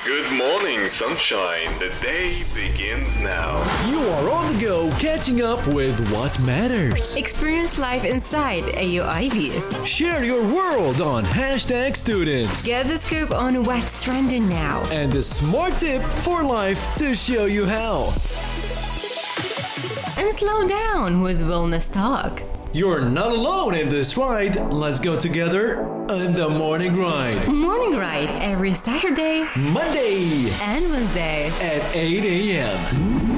Good morning, sunshine. The day begins now. You are on the go, catching up with what matters. Experience life inside AUIB. Share your world on Hashtag Students. Get the scoop on what's trending now. And the smart tip for life to show you how. And slow down with wellness talk. You're not alone in this ride. Let's go together on the Morning Ride. Morning Ride every Saturday, Monday and Wednesday at 8 a.m.